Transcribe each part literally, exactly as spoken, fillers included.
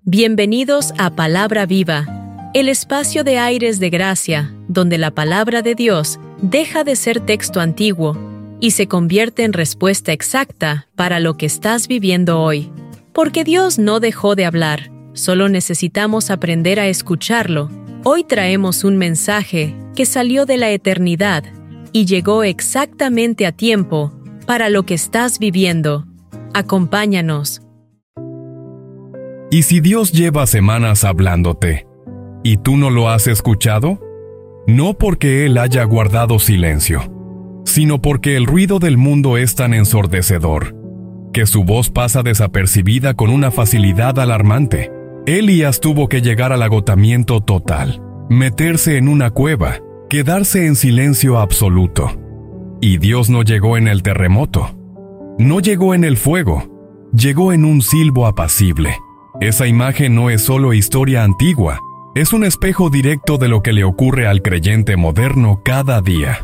Bienvenidos a Palabra Viva, el espacio de aires de gracia, donde la palabra de Dios deja de ser texto antiguo y se convierte en respuesta exacta para lo que estás viviendo hoy. Porque Dios no dejó de hablar, solo necesitamos aprender a escucharlo. Hoy traemos un mensaje que salió de la eternidad y llegó exactamente a tiempo para lo que estás viviendo. Acompáñanos. ¿Y si Dios lleva semanas hablándote, y tú no lo has escuchado? No porque Él haya guardado silencio, sino porque el ruido del mundo es tan ensordecedor, que su voz pasa desapercibida con una facilidad alarmante. Elías tuvo que llegar al agotamiento total, meterse en una cueva, quedarse en silencio absoluto. Y Dios no llegó en el terremoto, no llegó en el fuego, llegó en un silbo apacible. Esa imagen no es solo historia antigua, es un espejo directo de lo que le ocurre al creyente moderno cada día.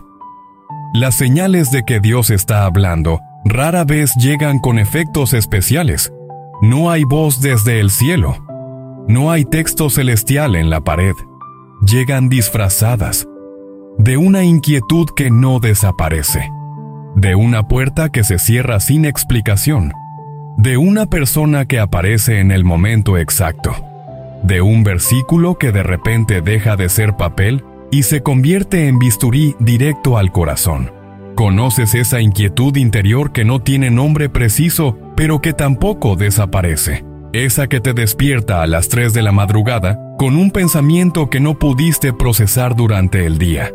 Las señales de que Dios está hablando rara vez llegan con efectos especiales. No hay voz desde el cielo. No hay texto celestial en la pared. Llegan disfrazadas de una inquietud que no desaparece, de una puerta que se cierra sin explicación, de una persona que aparece en el momento exacto, de un versículo que de repente deja de ser papel y se convierte en bisturí directo al corazón. ¿Conoces esa inquietud interior que no tiene nombre preciso, pero que tampoco desaparece? Esa que te despierta a las tres de la madrugada con un pensamiento que no pudiste procesar durante el día.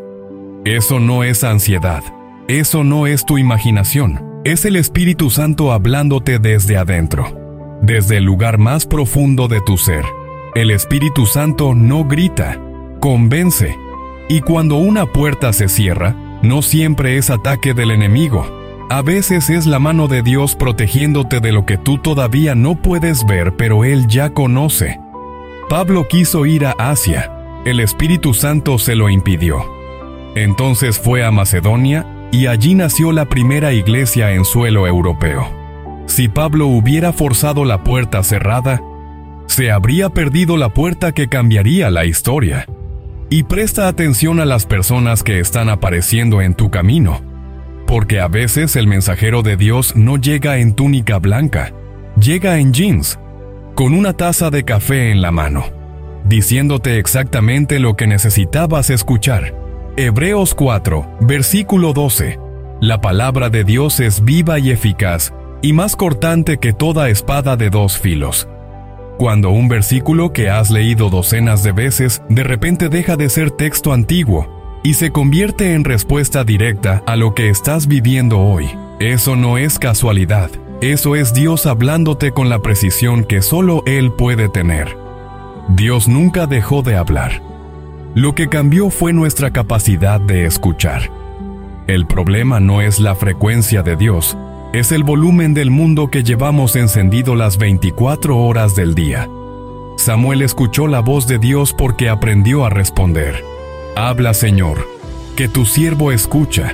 Eso no es ansiedad, eso no es tu imaginación. Es el Espíritu Santo hablándote desde adentro, desde el lugar más profundo de tu ser. El Espíritu Santo no grita, convence. Y cuando una puerta se cierra, no siempre es ataque del enemigo. A veces es la mano de Dios protegiéndote de lo que tú todavía no puedes ver, pero Él ya conoce. Pablo quiso ir a Asia. El Espíritu Santo se lo impidió. Entonces fue a Macedonia, y allí nació la primera iglesia en suelo europeo. Si Pablo hubiera forzado la puerta cerrada, se habría perdido la puerta que cambiaría la historia. Y presta atención a las personas que están apareciendo en tu camino, porque a veces el mensajero de Dios no llega en túnica blanca, llega en jeans, con una taza de café en la mano, diciéndote exactamente lo que necesitabas escuchar. Hebreos cuatro, versículo doce. La palabra de Dios es viva y eficaz, y más cortante que toda espada de dos filos. Cuando un versículo que has leído docenas de veces de repente deja de ser texto antiguo y se convierte en respuesta directa a lo que estás viviendo hoy, eso no es casualidad, eso es Dios hablándote con la precisión que solo Él puede tener. Dios nunca dejó de hablar. Lo que cambió fue nuestra capacidad de escuchar. El problema no es la frecuencia de Dios, es el volumen del mundo que llevamos encendido las veinticuatro horas del día. Samuel escuchó la voz de Dios porque aprendió a responder. Habla, Señor, que tu siervo escucha.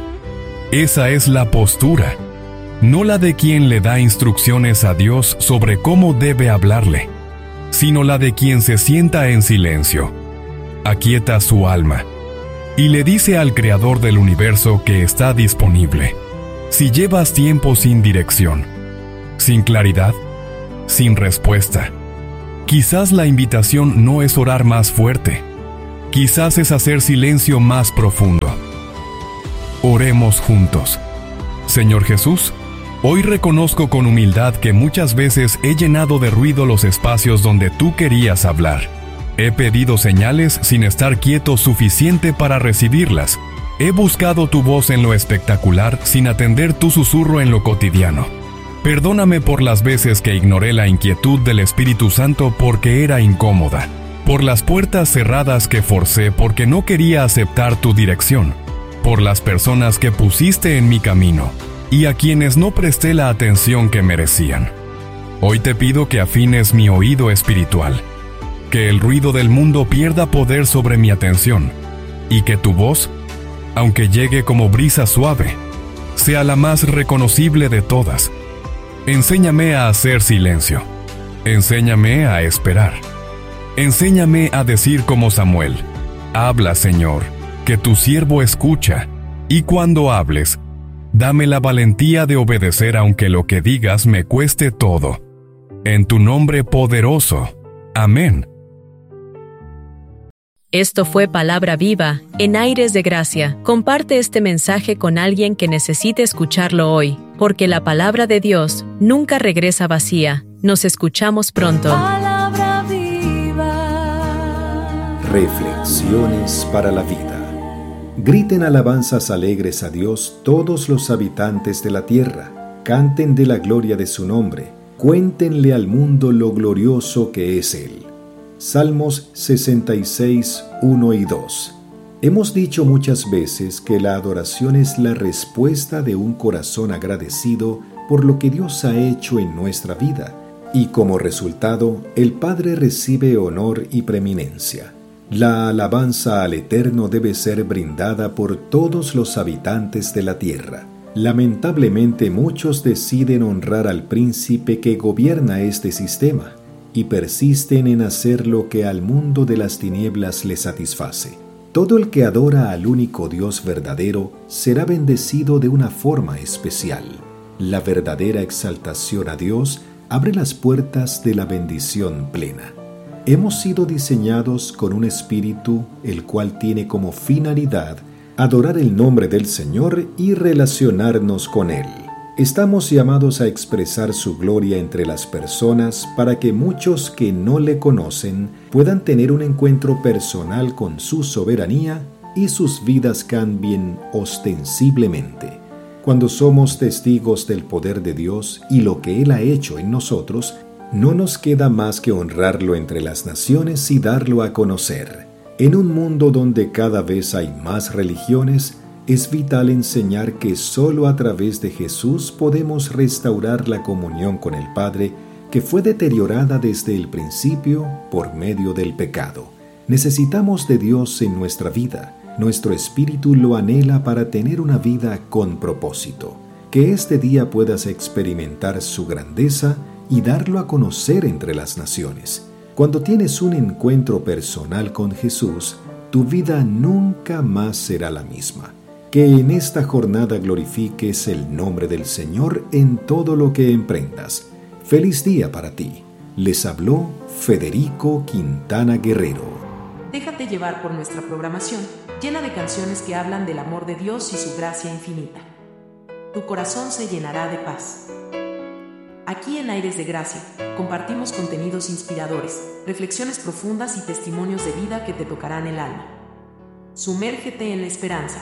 Esa es la postura, no la de quien le da instrucciones a Dios sobre cómo debe hablarle, sino la de quien se sienta en silencio, aquieta su alma y le dice al Creador del universo que está disponible. Si llevas tiempo sin dirección, sin claridad, sin respuesta, quizás la invitación no es orar más fuerte, quizás es hacer silencio más profundo. Oremos juntos. Señor Jesús, hoy reconozco con humildad que muchas veces he llenado de ruido los espacios donde tú querías hablar. He pedido señales sin estar quieto suficiente para recibirlas. He buscado tu voz en lo espectacular sin atender tu susurro en lo cotidiano. Perdóname por las veces que ignoré la inquietud del Espíritu Santo porque era incómoda, por las puertas cerradas que forcé porque no quería aceptar tu dirección, por las personas que pusiste en mi camino y a quienes no presté la atención que merecían. Hoy te pido que afines mi oído espiritual, que el ruido del mundo pierda poder sobre mi atención, y que tu voz, aunque llegue como brisa suave, sea la más reconocible de todas. Enséñame a hacer silencio, Enséñame a esperar. Enséñame a decir como Samuel: habla, Señor, que tu siervo escucha, y cuando hables, dame la valentía de obedecer aunque lo que digas me cueste todo. En tu nombre poderoso. Amén. Esto fue Palabra Viva, en Aires de Gracia. Comparte este mensaje con alguien que necesite escucharlo hoy, porque la palabra de Dios nunca regresa vacía. Nos escuchamos pronto. Palabra viva. Reflexiones para la vida. Griten alabanzas alegres a Dios todos los habitantes de la tierra. Canten de la gloria de su nombre. Cuéntenle al mundo lo glorioso que es Él. Salmos sesenta y seis, uno y dos. Hemos dicho muchas veces que la adoración es la respuesta de un corazón agradecido por lo que Dios ha hecho en nuestra vida, y como resultado, el Padre recibe honor y preeminencia. La alabanza al Eterno debe ser brindada por todos los habitantes de la tierra. Lamentablemente, muchos deciden honrar al príncipe que gobierna este sistema y persisten en hacer lo que al mundo de las tinieblas le satisface. Todo el que adora al único Dios verdadero será bendecido de una forma especial. La verdadera exaltación a Dios abre las puertas de la bendición plena. Hemos sido diseñados con un espíritu el cual tiene como finalidad adorar el nombre del Señor y relacionarnos con Él. Estamos llamados a expresar su gloria entre las personas para que muchos que no le conocen puedan tener un encuentro personal con su soberanía y sus vidas cambien ostensiblemente. Cuando somos testigos del poder de Dios y lo que Él ha hecho en nosotros, no nos queda más que honrarlo entre las naciones y darlo a conocer. En un mundo donde cada vez hay más religiones, es vital enseñar que solo a través de Jesús podemos restaurar la comunión con el Padre que fue deteriorada desde el principio por medio del pecado. Necesitamos de Dios en nuestra vida. Nuestro espíritu lo anhela para tener una vida con propósito. Que este día puedas experimentar su grandeza y darlo a conocer entre las naciones. Cuando tienes un encuentro personal con Jesús, tu vida nunca más será la misma. Que en esta jornada glorifiques el nombre del Señor en todo lo que emprendas. Feliz día para ti. Les habló Federico Quintana Guerrero. Déjate llevar por nuestra programación, llena de canciones que hablan del amor de Dios y su gracia infinita. Tu corazón se llenará de paz. Aquí en Aires de Gracia, compartimos contenidos inspiradores, reflexiones profundas y testimonios de vida que te tocarán el alma. Sumérgete en la esperanza.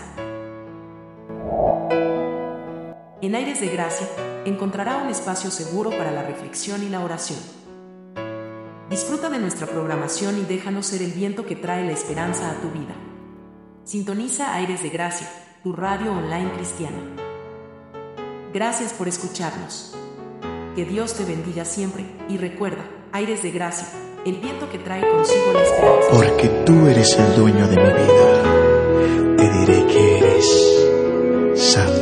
En Aires de Gracia, encontrará un espacio seguro para la reflexión y la oración. Disfruta de nuestra programación y déjanos ser el viento que trae la esperanza a tu vida. Sintoniza Aires de Gracia, tu radio online cristiana. Gracias por escucharnos. Que Dios te bendiga siempre y recuerda, Aires de Gracia, el viento que trae consigo la esperanza. Porque tú eres el dueño de mi vida, te diré que eres santo.